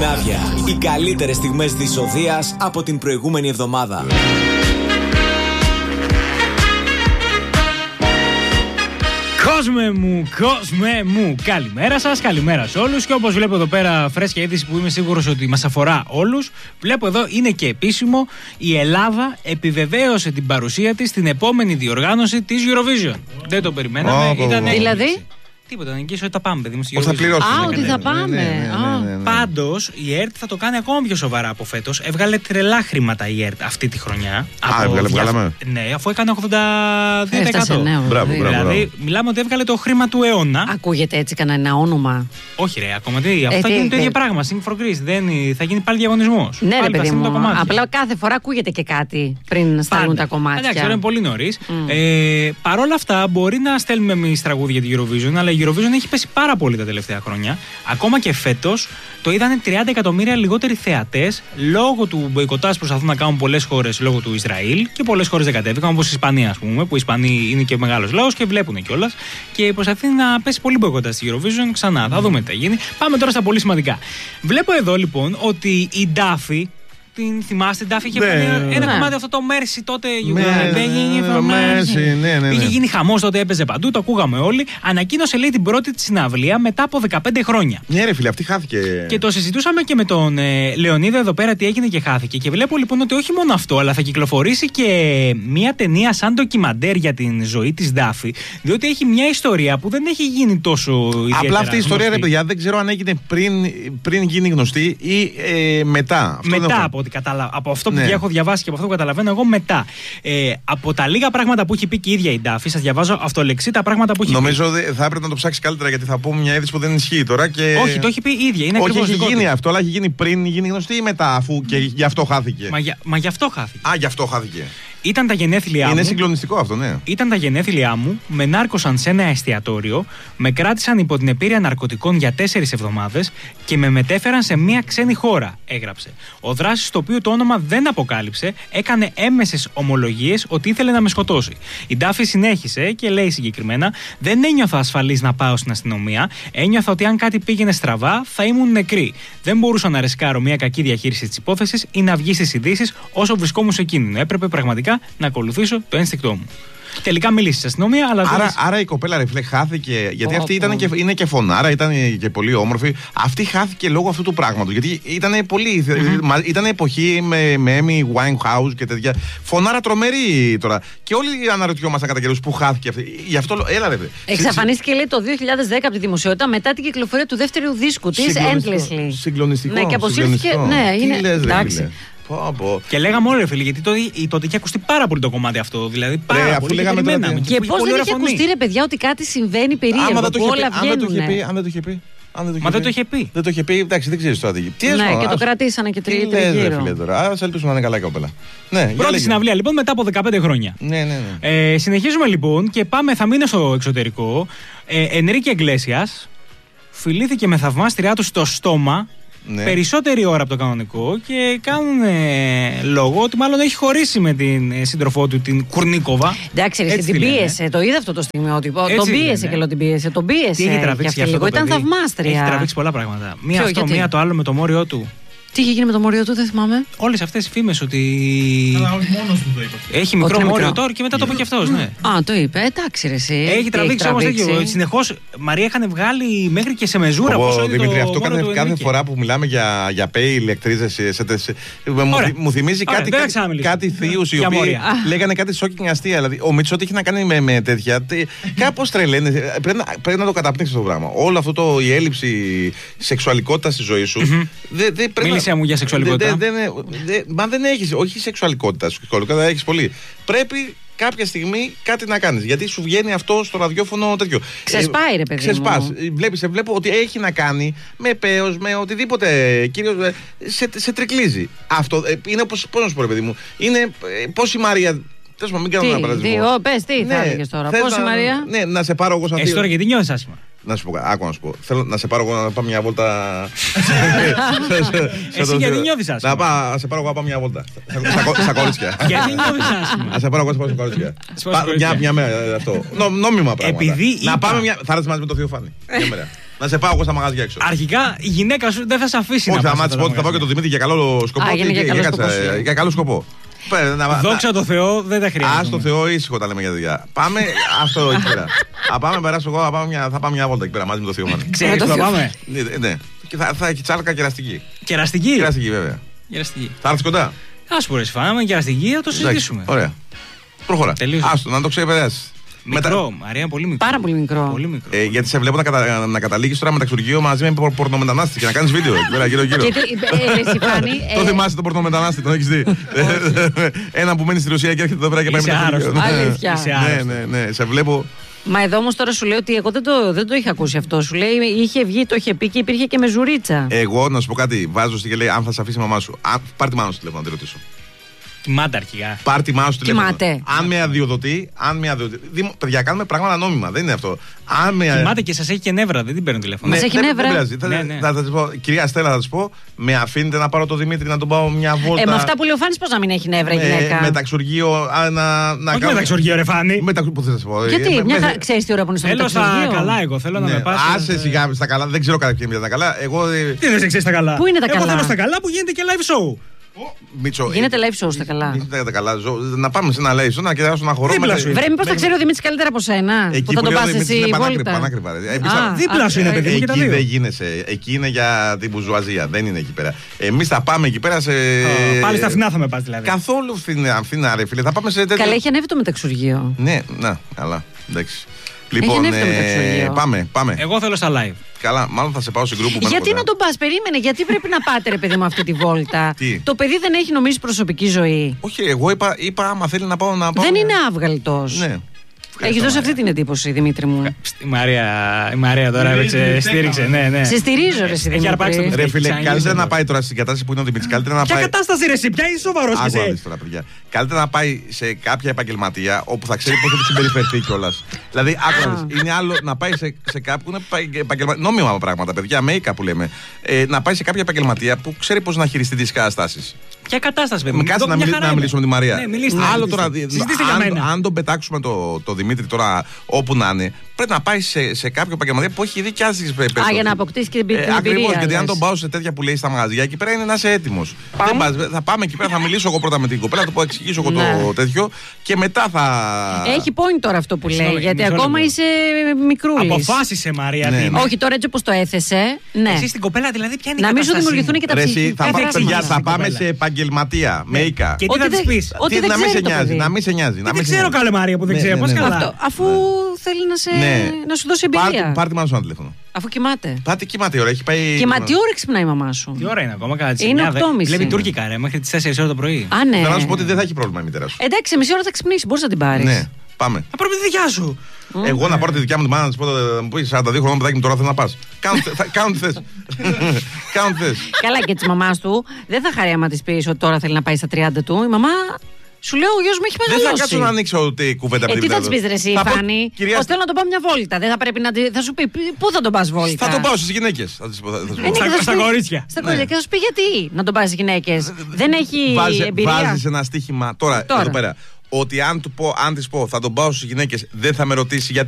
Σκανδινάβια. Οι καλύτερες στιγμές της οδείας από την προηγούμενη εβδομάδα. Κόσμε μου, καλημέρα σας, καλημέρα σε όλους. Και όπως βλέπω εδώ πέρα φρέσκια είδηση που είμαι σίγουρος ότι μας αφορά όλους, βλέπω εδώ είναι και επίσημο, η Ελλάδα επιβεβαίωσε την παρουσία της στην επόμενη διοργάνωση της Eurovision. Δεν το περιμέναμε, δηλαδή... Τίποτα, να νικήσω ότι τα πάμε, παιδί μου. Πώς θα πληρώσουμε. Ότι θα πάμε. Πάντως η ΕΡΤ θα το κάνει ακόμα πιο σοβαρά από φέτος. Έβγαλε τρελά χρήματα η ΕΡΤ αυτή τη χρονιά. Βγάλαμε. Ναι, αφού έκανε 82%. Μπράβο. Δηλαδή, μιλάμε ότι έβγαλε το χρήμα του αιώνα. Ακούγεται έτσι κανένα όνομα. Όχι, ρε, ακόμα τι. Αυτό θα γίνει το ίδιο πράγμα. Sing for Greece. Θα γίνει πάλι διαγωνισμός. Ναι, ρε παιδί μου. Απλά κάθε φορά ακούγεται και κάτι πριν σταλούν τα κομμάτια. Εντάξει, είναι πολύ νωρίς. Παρ' όλα αυτά, μπορεί να στέλνουμε εμείς τραγούδια για την Eurovision, αλλά η Eurovision έχει πέσει πάρα πολύ τα τελευταία χρόνια. Ακόμα και φέτος το είδανε 30 εκατομμύρια λιγότεροι θεατές λόγω του μποϊκοτάζ που προσπαθούν να κάνουν πολλές χώρες λόγω του Ισραήλ και πολλές χώρες δεν κατέβηκαν, όπως η Ισπανία, ας πούμε, που οι Ισπανοί είναι και μεγάλος λαός και βλέπουν κιόλας. Και προσπαθεί να πέσει πολύ μποϊκοτάζ στη Eurovision ξανά. Θα δούμε τι θα γίνει. Πάμε τώρα στα πολύ σημαντικά. Βλέπω εδώ λοιπόν ότι η Ντάφη. Την θυμάστε, την Τάφη είχε κάνει ένα κομμάτι αυτό το Μέρσι τότε. Είχε γίνει χαμός τότε, έπαιζε παντού, το ακούγαμε όλοι. Ανακοίνωσε λέει την πρώτη της συναυλία μετά από 15 χρόνια. Ναι, ρε φίλε, αυτή χάθηκε. Και το συζητούσαμε και με τον Λεωνίδα εδώ πέρα τι έγινε και χάθηκε. Και βλέπω λοιπόν ότι όχι μόνο αυτό, αλλά θα κυκλοφορήσει και μια ταινία σαν ντοκιμαντέρ για την ζωή της Ντάφη. Διότι έχει μια ιστορία που δεν έχει γίνει τόσο ιδιαίτερα. Απλά αυτή η ιστορία, ρε παιδιά, δεν ξέρω αν έγινε πριν γίνει γνωστή ή μετά. Μετά από αυτό που έχω διαβάσει και από αυτό που καταλαβαίνω εγώ μετά. Από τα λίγα πράγματα που έχει πει και η ίδια η Ντάφη, σας διαβάζω αυτολεξί τα πράγματα που έχει πει. Νομίζω ότι θα έπρεπε να το ψάξει καλύτερα γιατί θα πω μια είδηση που δεν ισχύει τώρα. Και... Όχι, το έχει πει η ίδια. Είναι όχι, έχει γίνει αυτό, αλλά έχει γίνει πριν γίνει γνωστή ή μετά, αφού και γι' αυτό χάθηκε. Μα γι' αυτό χάθηκε. Γι' αυτό χάθηκε. Ήταν τα γενέθλιά μου. Είναι συγκλονιστικό αυτό, ναι. Ήταν τα γενέθλιά μου, με νάρκωσαν σε ένα εστιατόριο, με κράτησαν υπό την επίρρεια ναρκωτικών για 4 εβδομάδες και με μετέφεραν σε μια ξένη χώρα, έγραψε. Ο δράσης, το οποίο το όνομα δεν αποκάλυψε, έκανε έμμεσες ομολογίες ότι ήθελε να με σκοτώσει. Η Ντάφη συνέχισε και λέει συγκεκριμένα: δεν ένιωθα ασφαλής να πάω στην αστυνομία. Ένιωθα ότι αν κάτι πήγαινε στραβά θα ήμουν νεκρή. Δεν μπορούσα να ρισκάρω μια κακή διαχείριση της υπόθεσης ή να βγει στις ειδήσεις όσο βρισκόμουν σε κίνδυνο. Έπρεπε πραγματικά να ακολουθήσω το ένστικτό μου. Τελικά μίλησε στην αστυνομία, αλλά. Άρα η κοπέλα ρε χάθηκε. Γιατί αυτή είναι και φωνάρα, ήταν και πολύ όμορφη. Αυτή χάθηκε λόγω αυτού του πράγματος. Γιατί ήταν πολύ. Ήταν εποχή με Amy Winehouse και τέτοια. Φωνάρα τρομερή τώρα. Και όλοι αναρωτιόμασταν κατά καιρούς που χάθηκε αυτή. Γι' αυτό. Έλα, ρε. Εξαφανίστηκε λέει το 2010 από τη δημοσιότητα μετά την κυκλοφορία του δεύτερου δίσκου της Endlessly. Συγκλονιστικό. Ναι, και αποσύρθηκε. Ναι, είναι. Εντάξει. Και λέγαμε όλοι, ρε φίλοι, γιατί τότε είχε ακουστεί πάρα πολύ το κομμάτι αυτό. Δηλαδή, πάρα πολύ. Και πώς δεν είχε ακουστεί, ρε παιδιά, ότι κάτι συμβαίνει περίεργο. Αν δεν το είχε πει. Μα δεν το είχε πει. Δεν το είχε πει, εντάξει, δεν ξέρει τώρα τι. Ναι, και το κρατήσανε και τρίτο γύρο. Ας ελπίσουμε να είναι καλά η κοπέλα. Πρώτη συναυλία λοιπόν μετά από 15 χρόνια. Ναι. Συνεχίζουμε λοιπόν και πάμε, θα μείνω στο εξωτερικό. Ενρίκε Εγκλέσιας φιλήθηκε με θαυμάστριά του στο στόμα. Ναι. Περισσότερη ώρα από το κανονικό και κάνουν λόγο ότι μάλλον έχει χωρίσει με την σύντροφό του, την Κουρνίκοβα. Εντάξει, την πίεσε, το είδα αυτό το στιγμιότυπο. Τον πίεσε και την πίεσε. Τον πίεσε. Τι έχει τραβήξει αυτό? Ήταν θαυμάστρια. Έχει τραβήξει πολλά πράγματα. Μία αυτό, μία το άλλο με το μόριό του. Τι είχε γίνει με το μόριο του, δεν θυμάμαι. Όλες αυτές οι φήμες ότι. Αλλά όχι μόνος του το είπε. Έχει μικρό μόριο τώρα και μετά το είπε και αυτός, ναι. Το είπε, εντάξει, ρε εσύ. Έχει τραβήξει όμως τέτοιο. Συνεχώς, Μαρία, είχαν βγάλει μέχρι και σε μεζούρα. Δημήτρη, αυτό κάθε φορά που μιλάμε για pay ηλεκτρίζες, μου θυμίζει κάτι θείους οι οποίοι λέγανε κάτι shocking αστεία. Δηλαδή, ο Μητσότη έχει να κάνει με τέτοια. Κάπως τρελαίνε. Πρέπει να το καταπνίξει το πράγμα. Όλο αυτό η έλλειψη σεξουαλικότητα στη ζωή σου. Μίλησε μου για σεξουαλικότητα. Μα δεν έχεις, όχι σεξουαλικότητα. Σεξουαλικότητα έχεις πολύ. Πρέπει κάποια στιγμή κάτι να κάνεις. Γιατί σου βγαίνει αυτό στο ραδιόφωνο τέτοιο. Ξεσπάει, ρε παιδί. Ξεσπάς. Βλέπω ότι έχει να κάνει με πέος, με οτιδήποτε. Κυρίως σε τρικλίζει. Αυτό είναι πώς να σου πω, ρε παιδί μου. Είναι πώς η Μαρία. Τέλος πάντων, μην κάνω ένα παράδειγμα. Πες, τι θα έλεγες τώρα. Πώς η Μαρία. Ναι, να σε πάρω εγώ σαν εσύ τώρα γιατί νιώθεις άσχημα. Να σου πω, άκου να σου πω. Θέλω να σε πάρω εγώ να πάω μια βόλτα. Εσύ γιατί νιώθεις άσχημα. Να σε πάρω εγώ να πάω μια βόλτα. Στα κορίτσια. Γιατί νιώθεις άσχημα. Να σε πάρω εγώ στα κορίτσια. Μια μέρα αυτό. Νόμιμα πράγματα. Να πάμε μια. Θα έρθεις μαζί με το Θείο Φάνη. Μια μέρα. Να σε πάω εγώ στα μαγαζιά έξω. Αρχικά η γυναίκα σου δεν θα σε αφήσει. Όχι, θα πω ότι θα πάω και το Δημήτρη για καλό σκοπό. Για καλό σκοπό. Δόξα τω Θεώ, δεν τα χρειάζεται. Α το Θεό, ήσυχο τα λέμε για δουλειά. Πάμε αυτό εκεί πέρα. Θα πάμε, περάσω εγώ, θα πάμε μια βόλτα εκεί πέρα μαζί με το Θεό. Ξέρεις που θα πάμε? Ναι. Και θα έχει τσάλκα κεραστική. Κεραστική? Κεραστική, βέβαια. Θα έρθει κοντά. Α πούμε, φάμε κεραστική, θα το συζητήσουμε. Ωραία. Προχωρά. Άστο, να το ξεπεράσει. Μικρό, Μαρία, πολύ μικρό. Πάρα πολύ μικρό. Γιατί σε βλέπω να καταλήγεις τώρα μεταξουργείο μαζί με πορνομετανάστη και να κάνεις βίντεο. Γύρω-γύρω. Το θυμάσαι τον πορνομετανάστη, τον έχεις δει? Ένα που μένει στη Ρωσία και έρχεται εδώ πέρα και πάει μεταξουργείο. Αλήθεια. Ναι, σε βλέπω. Μα εδώ όμως τώρα σου λέει ότι εγώ δεν το είχα ακούσει αυτό. Σου λέει είχε βγει, το είχε πει και υπήρχε και με ζουρίτσα. Εγώ να σου πω κάτι, βάζω στη και λέει: αν θα σε αφήσει η μαμά σου, πάρ' τη μάνα σου τηλέφωνο να τη ρωτήσω. Κοιμάται αρχικά. Πάρ' τη μάνα σου τηλέφωνο. Αν με αδειοδοτεί. Παιδιά, κάνουμε πράγματα νόμιμα, δεν είναι αυτό. Κοιμάται και σας έχει και νεύρα, δεν την παίρνουν τηλέφωνο. Μας έχει νεύρα. Θα της πω, κυρία Στέλλα, θα της πω, με αφήνετε να πάρω το Δημήτρη να τον πάω μια βόλτα. Με αυτά που λέει ο Φάνης, πώς να μην έχει νεύρα η γυναίκα. Μεταξουργείο, όχι μεταξουργείο, ρε Φάνη. Πού θα σας πω. Γιατί, ξέρεις τι ώρα που είναι στο μεταξουργείο. Θέλω στα καλά, εγώ θέλω να με πας. Άσε σιγά στα καλά, δεν ξέρω κατά ποια είναι τα καλά. Τι δεν ξέρεις τα καλά? Πού είναι τα καλά? Εγώ θέλω στα καλά που γίνεται και live show. Μίτσο, γίνεται live show στα καλά. Γίνεται καλά. Να πάμε σε ένα live show να κοιτάξω ένα χορό. Βρε, μήπως θα ξέρει ο Δημήτρης καλύτερα από σένα. Που θα τον πας εσύ βόλτα. Δίπλα σου είναι, παιδί μου, και τα δύο. Εκεί δεν γίνεσαι. Εκεί είναι για την μπουζουαζία. Δεν είναι εκεί πέρα. Εμείς θα πάμε εκεί πέρα σε. Πάλι στα φθηνά θα με πας δηλαδή. Καθόλου φθηνά, ρε φίλε. Θα πάμε σε τέτοιο. Καλά, έχει ανέβει το μεταξουργείο. Ναι, να, καλά. Εντάξει. Λοιπόν, πάμε. Εγώ θέλω στα live. Καλά, μάλλον θα σε πάω σε γκρουπ που. Γιατί να τον πας, περίμενε, γιατί πρέπει να πάτε, ρε παιδί μου, αυτή τη βόλτα. Το παιδί δεν έχει νομίζει προσωπική ζωή. Όχι, εγώ είπα άμα θέλει να πάω να πάω. Δεν είναι άβγαλτος. Ναι. Έχει δώσει αυτή την εντύπωση, Δημήτρη μου. Η Μαρία τώρα στήριξε. Ναι. Σε στηρίζω, ρε εσύ. Έχει αρπάξει το ρε φίλε, καλύτερα να πάει τώρα στην κατάσταση που είναι ο Δημήτρης. Ποια κατάσταση, ρε εσύ, ποια είναι σοβαρός και εσύ. Καλύτερα να πάει σε κάποια επαγγελματία όπου θα ξέρει πώς θα του συμπεριφερθεί κιόλας. Δηλαδή, είναι άλλο να πάει σε κάποιον επαγγελματία. Νόμιμα πράγματα, παιδιά, make-up που λέμε. Να πάει σε κάποια επαγγελματία που ξέρει πώς να χειριστεί τις καταστάσεις. Ποια κατάσταση, παιδί μου? Κάτσε να μιλήσουμε με τη Μαρία. Άλλο τώρα, αν τον πετάξουμε το Δημήτρη τώρα όπου να είναι, πρέπει να πάει σε κάποιο επαγγελματία που έχει δικιά τη περιπτώσει. Για να αποκτήσει και την εμπειρία. Ακριβώς, γιατί αν τον πάω σε τέτοια που λέει στα μαγαζιά εκεί πέρα είναι να είσαι έτοιμος. Θα πάμε εκεί πέρα, θα μιλήσω εγώ πρώτα με την κοπέλα, θα το εξηγήσω εγώ το τέτοιο και μετά θα. Έχει point τώρα αυτό που λέει, γιατί ακόμα είσαι μικρούλης. Αποφάσισε, Μαρία. Όχι, τώρα έτσι όπως το έθεσε. Εσύ στην κοπέλα δηλαδή ποια είναι η κατάσταση? Να μην σου δημιουργηθούν και τα ψυχικά. Θα πάμε σε επαγγελματία, make-up. Και τι θα της πεις? Να μην σε νοιάζει. Δεν ξέρω, καλέ Μαρία, που δεν ξέρω. Πώς καλά. Αφού θέλει να σου δώσει εμπειρία. Πάρ' τη μάνα σου ένα τηλέφωνο. Αφού κοιμάται. Πάτε κοιμάται ώρα, έχει πάει. Και τι ώρα ξυπνάει η μαμά σου? Τι ώρα είναι ακόμα, κατά τις 9? Είναι 8:30. Βλέπει τουρκικά, ρε, μέχρι τις 4 ώρα το πρωί. Α, ναι. Θέλω να σου πω ότι δεν θα έχει πρόβλημα η μητέρα σου. Εντάξει, μισή ώρα θα ξυπνήσει, μπορείς να την πάρεις. Ναι, πάμε. Θα πάρουμε τη δικιά σου. Εγώ να πάρω τη δικιά μου τη μάνα να της πω, μου πει 42 χρόνια παιδάκι μου τώρα θέλω να πας. Κάνω τι θες. Καλά, και της μαμάς του δεν θα χαρεί άμα της πεις ότι τώρα θέλει να πάει στα 30 του. Η μαμά. Σου λέω, ο γιος μου έχει μεγαλώσει. Δεν θα κάτσω να ανοίξω ούτε κουβέντα πριν. Τι θα της πεις, ρε εσύ, Φάνη? Πως θέλω να τον πάω μια βόλτα. Δεν θα πρέπει να. Θα σου πει, πού θα τον πας βόλτα? Θα τον πάω στις γυναίκες. Στα κορίτσια. Στα κορίτσια. Και θα σου πει γιατί να τον πας στις γυναίκες. Δεν έχει εμπειρία. Βάζεις ένα στοίχημα τώρα εδώ πέρα. Ότι αν της πω θα τον πάω στις γυναίκες, δεν θα με ρωτήσει γιατί.